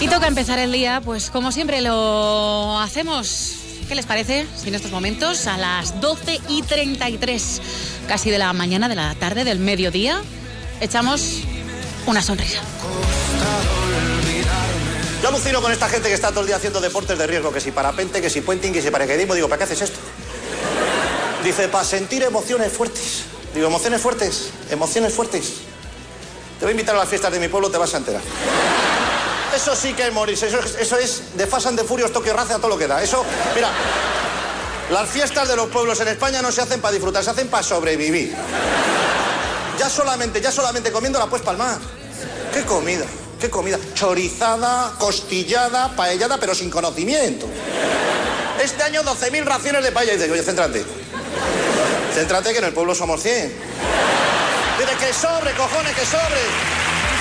Y toca empezar el día, pues como siempre lo hacemos. ¿Qué les parece si en estos momentos, a las 12:33, casi de la mañana, de la tarde, del mediodía, echamos una sonrisa? Yo alucino con esta gente que está todo el día haciendo deportes de riesgo, que si parapente, que si puenting, que si paracaidismo. Digo, ¿para qué haces esto? Dice, para sentir emociones fuertes. Digo, ¿emociones fuertes? Emociones fuertes. Te voy a invitar a las fiestas de mi pueblo, te vas a enterar. Eso sí que es morirse, eso es de Fast and the Furious, Tokio Race a todo lo que da. Eso, mira, las fiestas de los pueblos en España no se hacen para disfrutar, se hacen para sobrevivir. Ya solamente comiéndola puedes palmar. ¿Qué comida? ¿Qué comida? Chorizada, costillada, paellada, pero sin conocimiento. Este año 12.000 raciones de paella. Y dice, oye, céntrate. Céntrate que en el pueblo somos 100. Dice, que sobre, cojones, que sobre.